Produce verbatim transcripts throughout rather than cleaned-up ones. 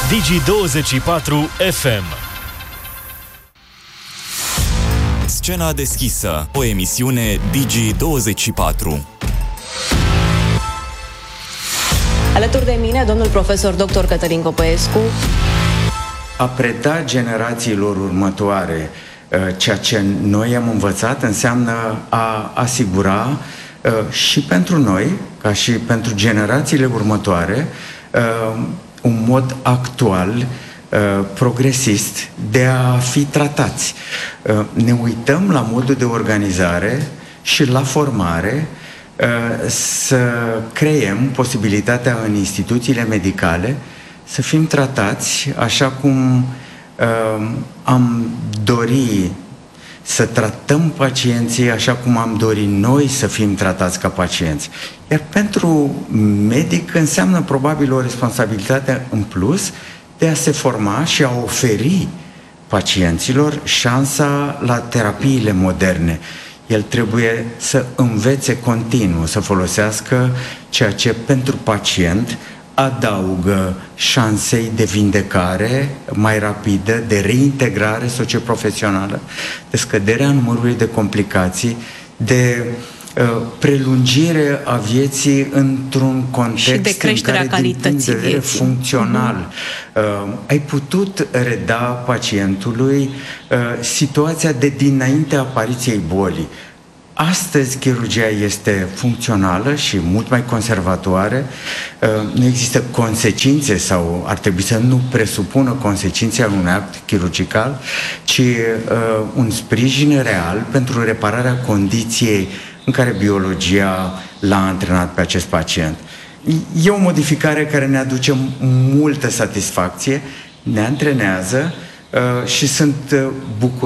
Digi douăzeci și patru F M. Scena deschisă, o emisiune Digi douăzeci și patru. Alături de mine, domnul profesor doctor Cătălin Copăescu. A preda generațiilor următoare ceea ce noi am învățat înseamnă a asigura și pentru noi, ca și pentru generațiile următoare, un mod actual, progresist de a fi tratați. Ne uităm la modul de organizare și la formare să creăm posibilitatea în instituțiile medicale să fim tratați așa cum am dori să tratăm pacienții, așa cum am dorit noi să fim tratați ca pacienți. Iar pentru medic înseamnă probabil o responsabilitate în plus de a se forma și a oferi pacienților șansa la terapiile moderne. El trebuie să învețe continuu, să folosească ceea ce pentru pacient adaugă șansei de vindecare mai rapidă, de reintegrare socioprofesională, de scăderea numărului de complicații, de uh, prelungire a vieții într-un context și de creșterea în care, din punct de vedere vieții. funcțional, uh, ai putut reda pacientului uh, situația de dinainte apariției bolii. Astăzi chirurgia este funcțională și mult mai conservatoare, nu există consecințe sau ar trebui să nu presupună consecințe al unui act chirurgical, ci un sprijin real pentru repararea condiției în care biologia l-a antrenat pe acest pacient. E o modificare care ne aduce multă satisfacție, ne antrenează și sunt bucuros.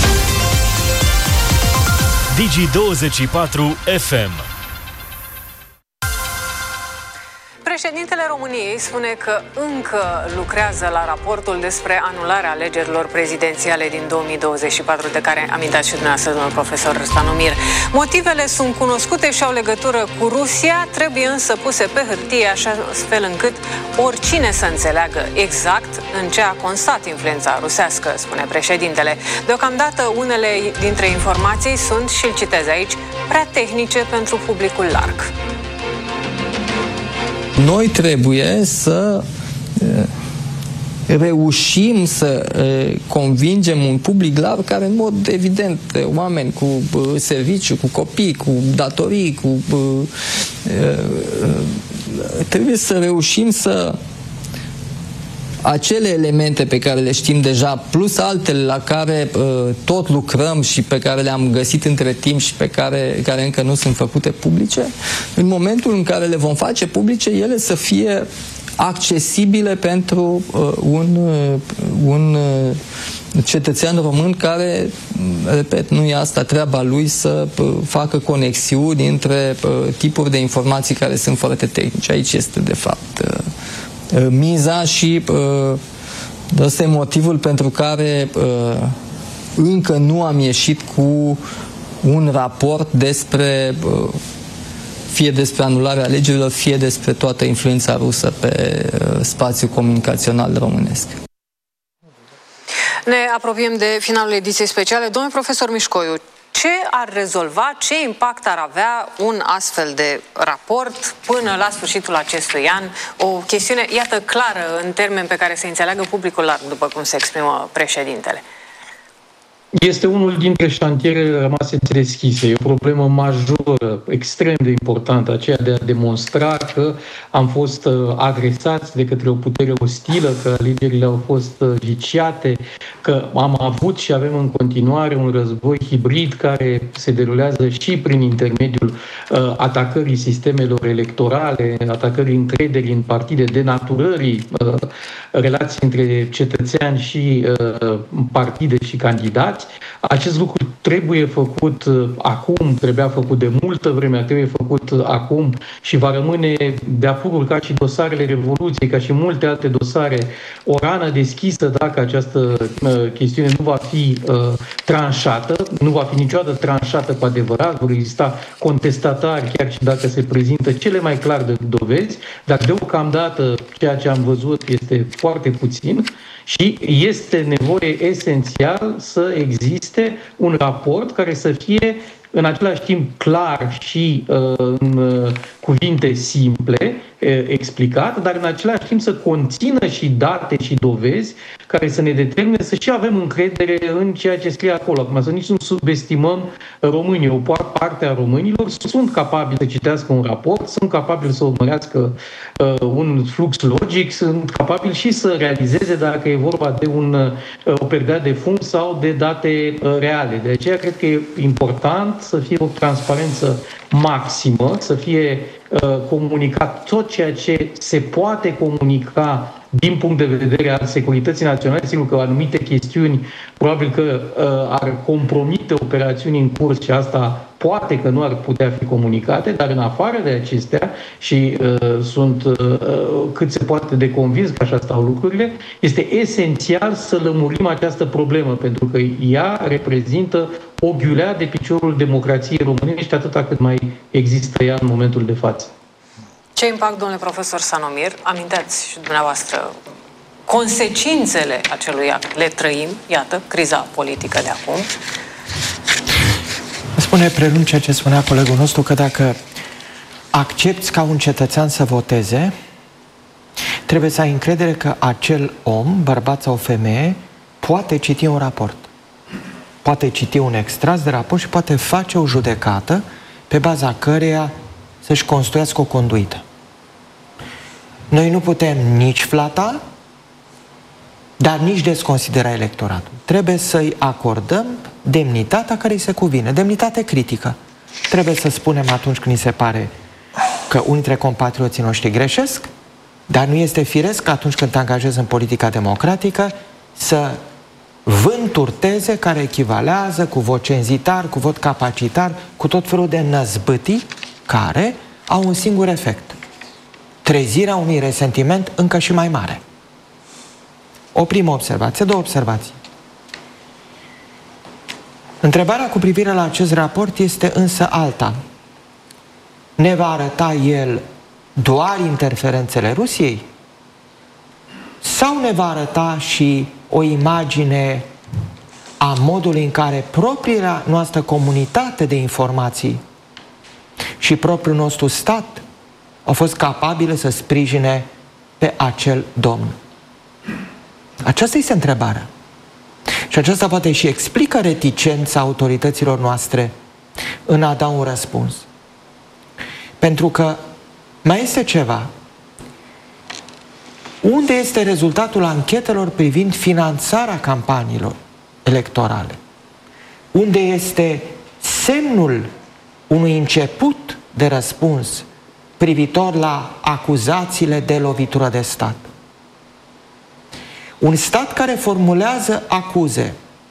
Digi douăzeci și patru F M. Președintele României spune că încă lucrează la raportul despre anularea alegerilor prezidențiale din două mii douăzeci și patru, de care am intrat și dumneavoastră, domnul profesor Stanomir. Motivele sunt cunoscute și au legătură cu Rusia, trebuie însă puse pe hârtie așa fel încât oricine să înțeleagă exact în ce a constat influența rusească, spune președintele. Deocamdată unele dintre informații sunt, și îl citez aici, prea tehnice pentru publicul larg. Noi trebuie să reușim să convingem un public larg care, în mod evident, oameni cu serviciu, cu copii, cu datorii, cu... trebuie să reușim să acele elemente pe care le știm deja, plus altele la care uh, tot lucrăm și pe care le-am găsit între timp și pe care, care încă nu sunt făcute publice, în momentul în care le vom face publice, ele să fie accesibile pentru uh, un, uh, un uh, cetățean român care, repet, nu e asta treaba lui, să uh, facă conexiuni între uh, tipuri de informații care sunt foarte tehnice. Aici este, de fapt, uh, miza și uh, ăsta e motivul pentru care uh, încă nu am ieșit cu un raport despre uh, fie despre anularea alegerilor, fie despre toată influența rusă pe uh, spațiul comunicațional românesc. Ne apropiem de finalul ediției speciale. Domnul profesor Mișcoiu, ce ar rezolva, ce impact ar avea un astfel de raport până la sfârșitul acestui an? O chestiune, iată, clară în termeni pe care să înțeleagă publicul larg, după cum se exprimă președintele. Este unul dintre șantierele rămase deschise. E o problemă majoră, extrem de importantă, aceea de a demonstra că am fost agresați de către o putere ostilă, că alegerile au fost viciate, că am avut și avem în continuare un război hibrid care se derulează și prin intermediul uh, atacării sistemelor electorale, atacării încrederii în partide, denaturării uh, relații între cetățeani și uh, partide și candidați. implicați. Acest lucru trebuie făcut acum, trebuia făcut de multă vreme, trebuie făcut acum și va rămâne de-a purul ca și dosarele Revoluției, ca și multe alte dosare, o rană deschisă dacă această uh, chestiune nu va fi uh, tranșată, nu va fi niciodată tranșată cu adevărat, vor exista contestatari chiar și dacă se prezintă cele mai clar de dovezi, dar deocamdată ceea ce am văzut este foarte puțin și este nevoie esențial să existe un raport care să fie în același timp clar și uh, în uh, cuvinte simple, uh, explicat, dar în același timp să conțină și date și dovezi care să ne determine să și avem încredere în ceea ce scrie acolo. Acum să nici nu subestimăm românii. O parte a românilor sunt capabili să citească un raport, sunt capabili să urmărească uh, un flux logic, sunt capabili și să realizeze dacă e vorba de un, uh, o perioadă de fund sau de date uh, reale. De aceea cred că e important să fie o transparență maximă, să fie uh, comunicat tot ceea ce se poate comunica din punct de vedere al securității naționale. Sigur că anumite chestiuni probabil că uh, ar compromite operațiuni în curs și asta poate că nu ar putea fi comunicate, dar în afară de acestea, și uh, sunt uh, cât se poate de convins că așa stau lucrurile, este esențial să lămurim această problemă, pentru că ea reprezintă o ghiulea de piciorul democrației românești, atâta cât mai există ea în momentul de față. Ce impact, domnule profesor Sanomir, aminteați și dumneavoastră consecințele acelui act? Le trăim, iată, criza politică de acum. Spune prelung ceea ce spunea colegul nostru, că dacă accepți ca un cetățean să voteze, trebuie să ai încredere că acel om, bărbat sau femeie, poate citi un raport. Poate citi un extras de raport și poate face o judecată pe baza căreia să-și construiască o conduită. Noi nu putem nici flata, dar nici desconsidera electoratul. Trebuie să-i acordăm demnitatea care îi se cuvine, demnitate critică. Trebuie să spunem atunci când ni se pare că unii dintre compatrioții noștri greșesc, dar nu este firesc atunci când te angajezi în politica democratică să vânturi teze care echivalează cu vot cenzitar, cu vot capacitar, cu tot felul de năzbâtii care au un singur efect: trezirea unui resentiment încă și mai mare. O primă observație, două observații. Întrebarea cu privire la acest raport este însă alta. Ne va arăta el doar interferențele Rusiei? Sau ne va arăta și o imagine a modului în care propria noastră comunitate de informații și propriul nostru stat au fost capabile să sprijine pe acel domn? Aceasta este întrebarea. Și aceasta poate și explică reticența autorităților noastre în a da un răspuns. Pentru că mai este ceva. Unde este rezultatul anchetelor privind finanțarea campaniilor electorale? Unde este semnul unui început de răspuns privitor la acuzațiile de lovitură de stat? Un stat care formulează acuze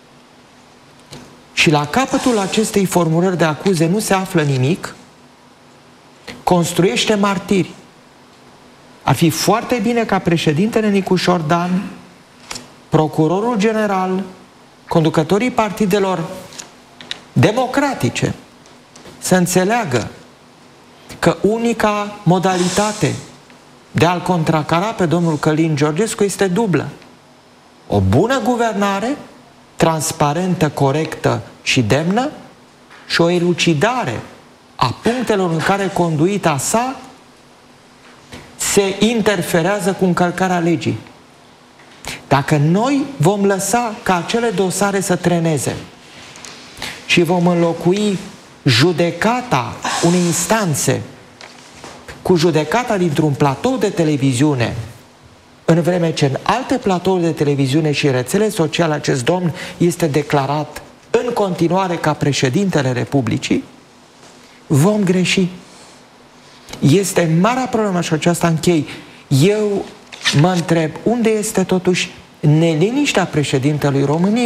și la capătul acestei formulări de acuze nu se află nimic, construiește martiri. Ar fi foarte bine ca președintele Nicușor Dan, procurorul general, conducătorii partidelor democratice să înțeleagă că unica modalitate de a-l contracara pe domnul Călin Georgescu este dublă. O bună guvernare, transparentă, corectă și demnă, și o elucidare a punctelor în care conduita sa se interferează cu încălcarea legii. Dacă noi vom lăsa ca acele dosare să treneze și vom înlocui judecata unei instanțe cu judecata dintr-un platou de televiziune, în vreme ce în alte platouri de televiziune și rețele sociale acest domn este declarat în continuare ca președintele Republicii, vom greși. Este marea problemă și aceasta închei. Eu mă întreb unde este totuși neliniștea președintelui României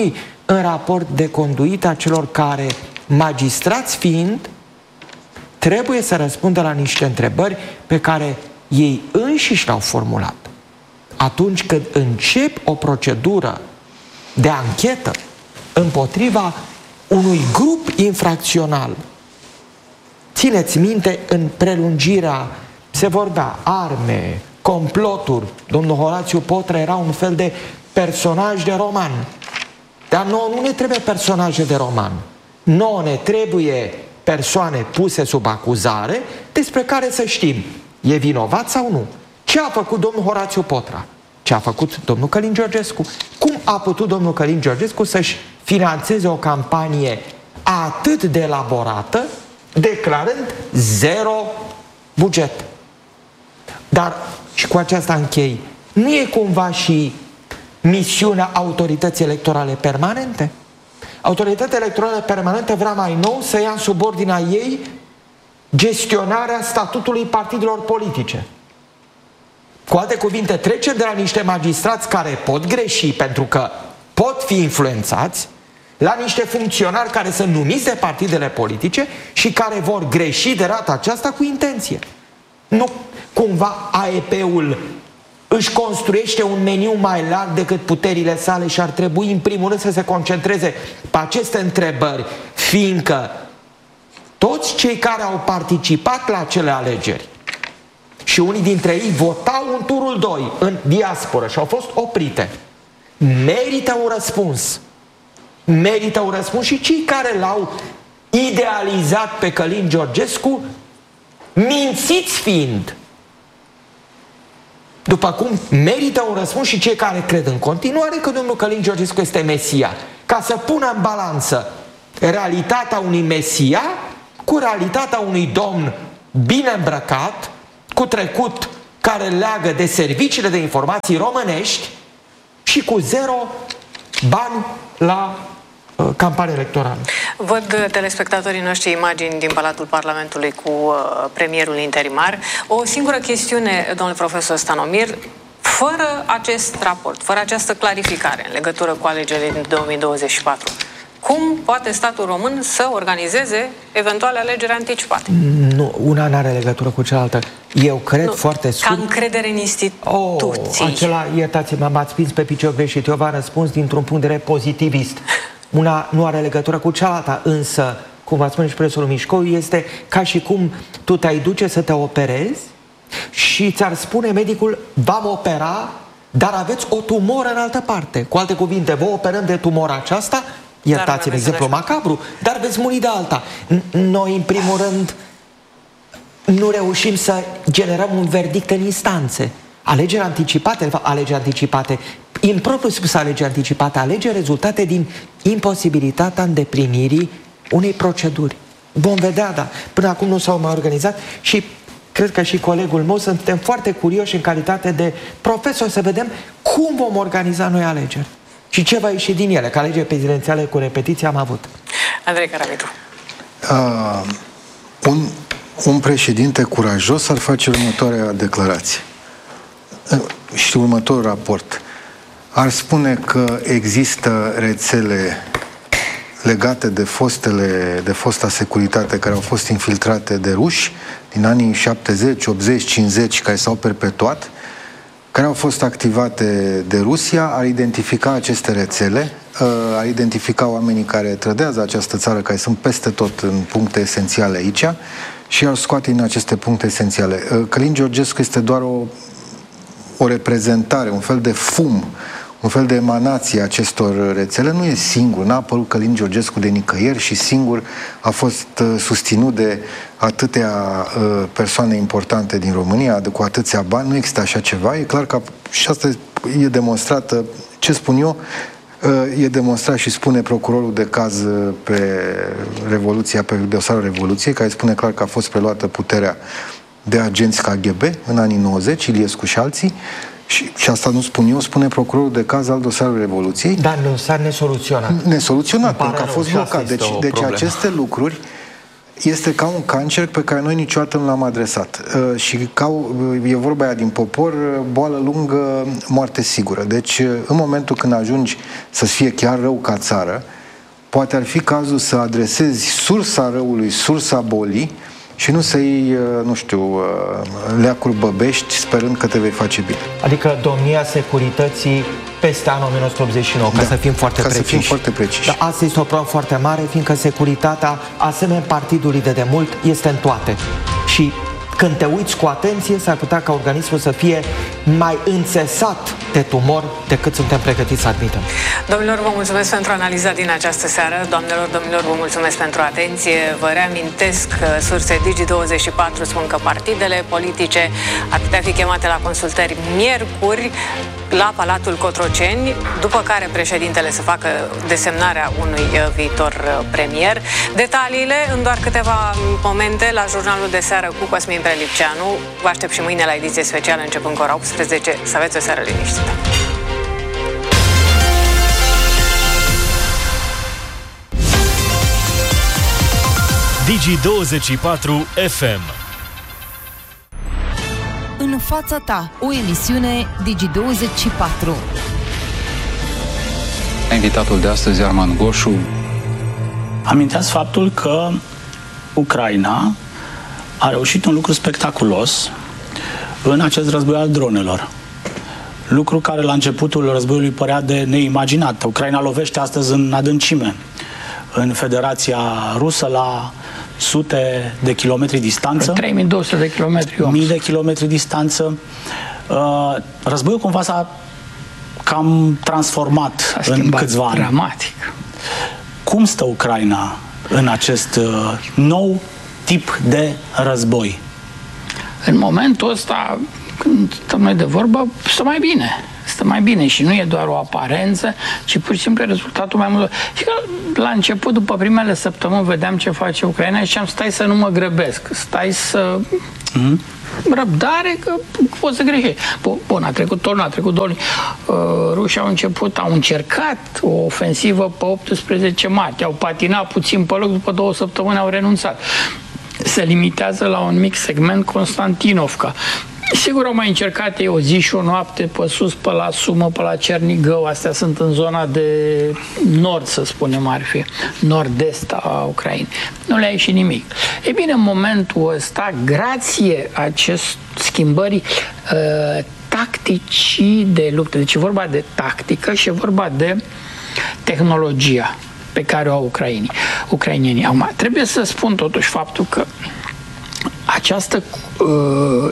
în raport de conduită a celor care, magistrați fiind, trebuie să răspundă la niște întrebări pe care ei înșiși le-au formulat. Atunci când încep o procedură de anchetă împotriva unui grup infracțional, țineți minte, în prelungirea se vorbea arme, comploturi. Domnul Horațiu Potra era un fel de personaj de roman. Dar nouă nu ne trebuie personaje de roman. Nouă ne trebuie persoane puse sub acuzare despre care să știm, e vinovat sau nu. Ce a făcut domnul Horațiu Potra? Ce a făcut domnul Călin Georgescu? Cum a putut domnul Călin Georgescu să-și finanțeze o campanie atât de elaborată, declarând zero buget? Dar, și cu aceasta închei, nu e cumva și misiunea autorității electorale permanente? Autoritatea electorală permanentă vrea mai nou să ia în subordinea ei gestionarea statutului partidelor politice. Cu alte cuvinte, trecem de la niște magistrați care pot greși pentru că pot fi influențați, la niște funcționari care sunt numiți de partidele politice și care vor greși de data aceasta cu intenție. Nu cumva A E P-ul își construiește un meniu mai larg decât puterile sale și ar trebui în primul rând să se concentreze pe aceste întrebări, fiindcă toți cei care au participat la acele alegeri și unii dintre ei votau în turul doi în diasporă și au fost oprite, merită un răspuns. Merită un răspuns și cei care l-au idealizat pe Călin Georgescu, mințiți fiind. După cum merită un răspuns și cei care cred în continuare că domnul Călin Georgescu este Mesia, ca să pună în balanță realitatea unui Mesia cu realitatea unui domn bine îmbrăcat, cu trecut care leagă de serviciile de informații românești și cu zero bani la uh, campanie electorală. Văd telespectatorii noștri imagini din Palatul Parlamentului cu uh, premierul interimar. O singură chestiune, domnule profesor Stanomir, fără acest raport, fără această clarificare în legătură cu alegerile din două mii douăzeci și patru, cum poate statul român să organizeze eventuale alegeri anticipate? Nu, una nu are legătură cu cealaltă. Eu cred nu, foarte scurt... Ca încredere în instituții. Oh, acela, iertați-mă, m-ați spins pe picior greșit. Eu v-am răspuns dintr-un punct de vedere pozitivist. Una nu are legătură cu cealaltă, însă, cum v-a spune și profesorul Mișcou, este ca și cum tu te-ai duce să te operezi și ți-ar spune medicul, v-am opera, dar aveți o tumoră în altă parte. Cu alte cuvinte, vă operăm de tumora aceasta, iertați-mi exemplu macabru, dar veți muri de alta. Noi, în primul rând, nu reușim să generăm un verdict în instanțe. Alegeri anticipate, alegeri anticipate, impropriu spus alegeri anticipate, alegeri rezultate din imposibilitatea îndeplinirii unei proceduri. Vom vedea, da. Până acum nu s-au mai organizat și cred că și colegul meu suntem foarte curioși în calitate de profesor să vedem cum vom organiza noi alegeri și ce va ieși din ele, că alegeri prezidențiale cu repetiție am avut. Andrei Caramitru. Uh, un, un președinte curajos ar face următoarea declarație uh, și următorul raport. Ar spune că există rețele legate de fostele, de fosta securitate care au fost infiltrate de ruși din anii șaptezeci, optzeci, cincizeci, care s-au perpetuat, care au fost activate de Rusia, ar identifica aceste rețele, ar identifica oamenii care trădează această țară, care sunt peste tot în puncte esențiale aici și ar scoate din aceste puncte esențiale. Călin Georgescu este doar o, o reprezentare, un fel de fum, un fel de emanație a acestor rețele. Nu e singur, n-a apărut Călin Georgescu de nicăieri și singur a fost uh, susținut de atâtea uh, persoane importante din România, de, cu atâția bani. Nu există așa ceva. E clar că, și asta e demonstrat, uh, ce spun eu, uh, e demonstrat și spune procurorul de caz uh, pe Revoluția, pe dosarul Revoluției, care spune clar că a fost preluată puterea de agenți K G B în anii nouăzeci, Iliescu și alții. Și, și asta nu spun eu, spune procurorul de caz al dosarului Revoluției. Dar nu s-a nesoluționat. Nesoluționat, pentru că a fost blocat. Deci, deci aceste lucruri este ca un cancer pe care noi niciodată nu l-am adresat. Uh, și ca, e vorba aia din popor, boală lungă, moarte sigură. Deci, în momentul când ajungi să-ți fie chiar rău ca țară, poate ar fi cazul să adresezi sursa răului, sursa bolii, și nu să iei, nu știu, leacuri băbești sperând că te vei face bine. Adică domnia securității peste anul o mie nouă sute optzeci și nouă, ca da, să fim foarte ca preciși. Să fim foarte preciși. Dar asta este o problemă foarte mare, fiindcă securitatea, asemenea partidului de demult, este în toate. Și când te uiți cu atenție, s-ar putea ca organismul să fie mai înțesat de tumor decât suntem pregătiți să admitem. Domnilor, vă mulțumesc pentru analiza din această seară. Doamnelor, domnilor, vă mulțumesc pentru atenție. Vă reamintesc că surse Digi douăzeci și patru spun că partidele politice ar putea fi chemate la consultări miercuri la Palatul Cotroceni, după care președintele să facă desemnarea unui viitor premier. Detaliile în doar câteva momente la jurnalul de seară cu Cosmin Prelipceanu. Vă aștept și mâine la ediție specială începând cu ora optsprezece. Să aveți o seară liniștită. Digi douăzeci și patru F M. În fața ta, o emisiune Digi douăzeci și patru. Invitatul de astăzi, Arman Goșu. Aminteați faptul că Ucraina a reușit un lucru spectaculos în acest război al dronelor. Lucru care la începutul războiului părea de neimaginat. Ucraina lovește astăzi în adâncime, în Federația Rusă, la sute de kilometri distanță. trei mii două sute de kilometri. Mii de kilometri distanță. Războiul cumva s-a cam transformat în câțiva ani. Dramatic. Cum stă Ucraina în acest nou tip de război? În momentul ăsta, când stăm noi de vorbă, stă mai bine. Stă mai bine și nu e doar o aparență, ci pur și simplu e rezultatul mai mult. Și că la început, după primele săptămâni, vedeam ce face Ucraina și ziceam, stai să nu mă grăbesc, stai să... Mm-hmm. Răbdare, că poți să greșești. Bun, a trecut tot, a trecut două luni. Uh, rușii au început, au încercat o ofensivă pe optsprezece martie, au patinat puțin pe loc, după două săptămâni au renunțat. Se limitează la un mic segment Constantinovka. Sigur au mai încercat ei o zi și o noapte pe sus, pe la Sumă, pe la Cernigău. Astea sunt în zona de nord, să spunem, ar fi nord-est a Ucrainei. Nu le-a ieșit nimic. E bine, în momentul ăsta, grație acest schimbării uh, tacticii de luptă, deci e vorba de tactică și e vorba de tehnologia pe care o au ucrainii. ucrainienii. Acum, trebuie să spun totuși faptul că această uh,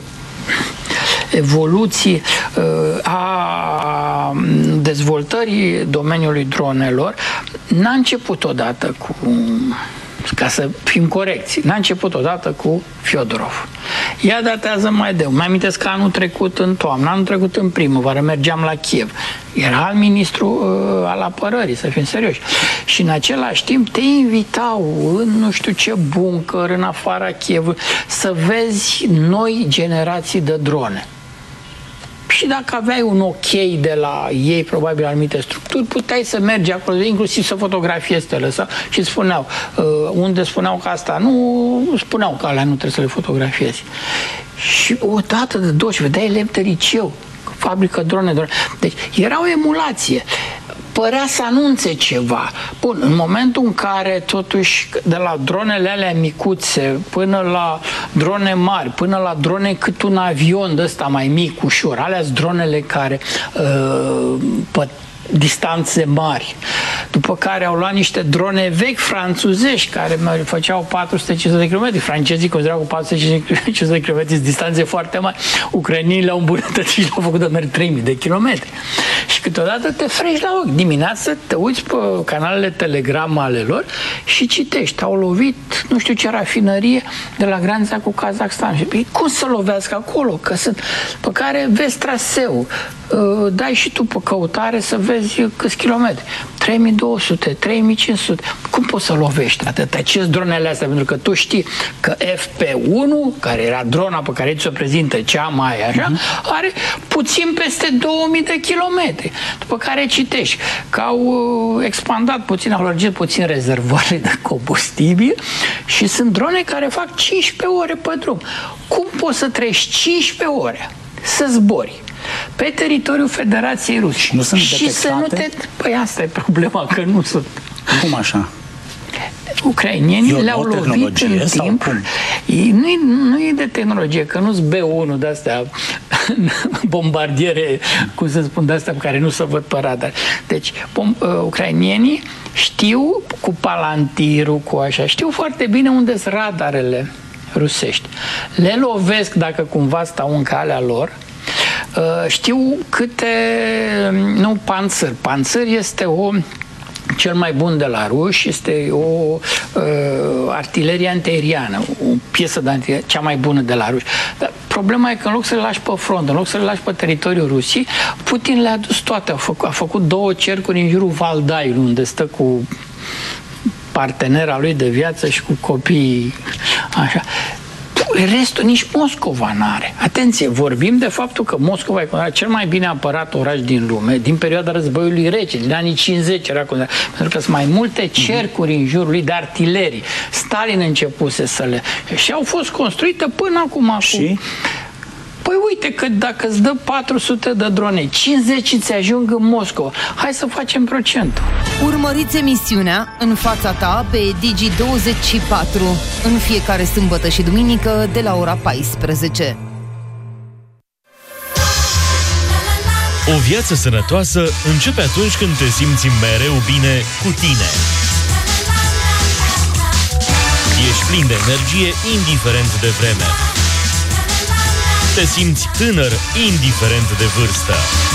evoluție uh, a dezvoltării domeniului dronelor n-a început odată cu, ca să fim corecți, n-a început odată cu Fiodorov. Ea datează mai de. Mai amintesc că anul trecut în toamnă, anul trecut în primăvară, mergeam la Kiev. Era al ministru uh, al apărării, să fim serioși. Și în același timp te invitau în nu știu ce buncăr, în afara Kiev, să vezi noi generații de drone. Și dacă aveai un ok de la ei, probabil anumite structuri, puteai să mergi acolo, inclusiv să fotografiezi, te lăsa și spuneau, uh, unde spuneau că asta nu, spuneau că alea nu trebuie să le fotografiezi. Și o dată de două și vedeai elevi de liceu, fabrică drone, drone. Deci era o emulație. Părea să anunțe ceva. Bun, în momentul în care totuși de la dronele alea micuțe până la drone mari, până la drone cât un avion de ăsta mai mic, ușor, alea-s dronele care uh, pe distanțe mari. După care au luat niște drone vechi franțuzești care făceau patru sute cincizeci de kilometri. Francezii considerau cu patru sute cincizeci de kilometri distanțe foarte mari. Ucrainii le-au îmbunătățit și le-au făcut de merg trei mii de kilometri. Și câteodată te frești la ochi. Dimineața te uiți pe canalele Telegram ale lor și citești. Au lovit nu știu ce rafinărie de la granița cu Kazakhstan. Și cum să lovească acolo? Că sunt... Pe care vezi traseu. Dai și tu pe căutare să vezi vezi câți kilometri. trei mii două sute, trei mii cinci sute. Cum poți să lovești atâta? Ce dronele astea? Pentru că tu știi că F P unu, care era drona pe care ți-o prezintă cea mai așa, uh-huh. are puțin peste două mii de kilometri. După care citești că au expandat puțin, au lărgit puțin rezervoarele de combustibil și sunt drone care fac cincisprezece ore pe drum. Cum poți să treci cincisprezece ore să zbori pe teritoriul Federației Ruse nu sunt și detectate? să nu te... Păi asta e problema, că nu sunt. Cum așa? Ucrainienii le-au lovit în timp. Nu e, nu e de tehnologie, că nu-s B unu de-astea bombardiere, cum să spun, de-astea pe care nu se văd pe radar. Deci, bom, uh, ucrainienii știu cu palantirul, cu așa, știu foarte bine unde sunt radarele rusești. Le lovesc dacă cumva stau în calea lor. Uh, știu câte... Nu, panțăr. Panțăr este o... Cel mai bun de la ruși este o uh, artilerie antiaeriană, o piesă de antiaeriană, cea mai bună de la ruși. Dar problema e că în loc să le lași pe front, în loc să le lași pe teritoriul Rusiei, Putin le-a dus toate. A făcut, a făcut două cercuri în jurul Valdaiului, unde stă cu partenera lui de viață și cu copiii. Așa. Restul nici Moscova n-are. Atenție, vorbim de faptul că Moscova e cel mai bine apărat oraș din lume, din perioada războiului rece, din anii cincizeci era considerat, pentru că sunt mai multe cercuri în jurul lui de artilerii. Stalin începuse să le... Și au fost construite până acum. Și? Păi uite că dacă îți dă patru sute de drone, cincizeci ți ajung în Moscova. Hai să facem procentul. Urmăriți emisiunea În fața ta pe Digi douăzeci și patru în fiecare sâmbătă și duminică de la ora paisprezece. O viață sănătoasă începe atunci când te simți mereu bine cu tine. Ești plin de energie indiferent de vreme. Te simți tânăr indiferent de vârstă.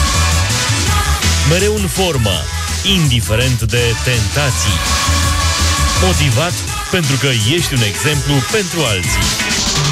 Mereu în formă, indiferent de tentații. Motivat pentru că ești un exemplu pentru alții.